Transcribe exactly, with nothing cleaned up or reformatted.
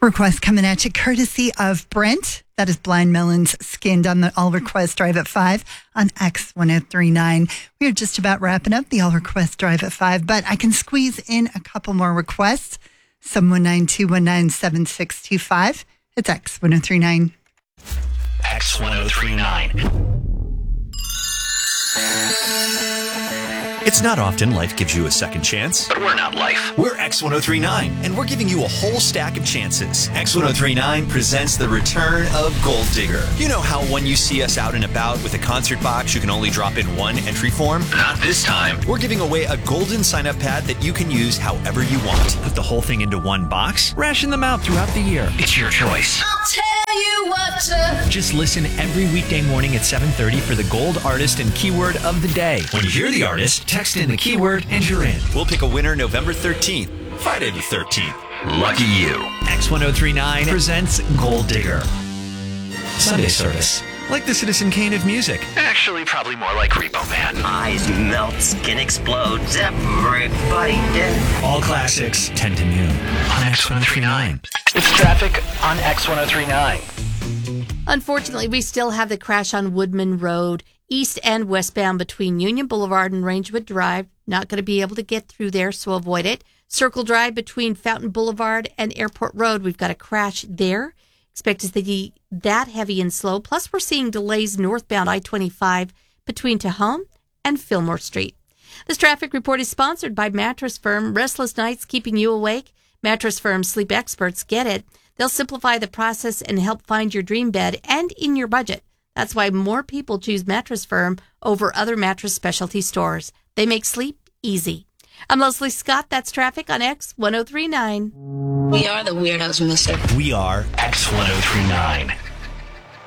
request coming at you courtesy of Brent. That is Blind Melon's Skinned on the All Request Drive at five on X ten thirty-nine. We are just about wrapping up the All Request Drive at five, but I can squeeze in a couple more requests. seven one nine, two one nine, seven six two five. It's X ten thirty-nine. X ten thirty-nine. It's not often life gives you a second chance. But we're not life. We're X ten thirty-nine, and we're giving you a whole stack of chances. X ten thirty-nine presents the return of Gold Digger. You know how when you see us out and about with a concert box, you can only drop in one entry form? Not this time. We're giving away a golden sign-up pad that you can use however you want. Put the whole thing into one box, ration them out throughout the year. It's your choice. I'll tell you what to... Just listen every weekday morning at seven thirty for the gold artist and keyword of the day. When you hear the artist, text in the keyword and you're in. We'll pick a winner November thirteenth, Friday the thirteenth. Lucky you. X ten thirty-nine presents Gold Digger. Sunday service. Like the Citizen Kane of music. Actually, probably more like Repo Man. Eyes melt, skin explodes, everybody dead. All classics, ten to noon on X ten thirty-nine. It's traffic on X ten thirty-nine. Unfortunately, we still have the crash on Woodman Road, east and westbound between Union Boulevard and Rangewood Drive. Not going to be able to get through there, so avoid it. Circle Drive between Fountain Boulevard and Airport Road. We've got a crash there. Expect to see that heavy and slow. Plus, we're seeing delays northbound I twenty-five between Tahome and Fillmore Street. This traffic report is sponsored by Mattress Firm. Restless nights keeping you awake? Mattress Firm sleep experts get it. They'll simplify the process and help find your dream bed and in your budget. That's why more people choose Mattress Firm over other mattress specialty stores. They make sleep easy. I'm Leslie Scott. That's traffic on X ten thirty-nine. We are the weirdos, mister. We are X ten thirty-nine.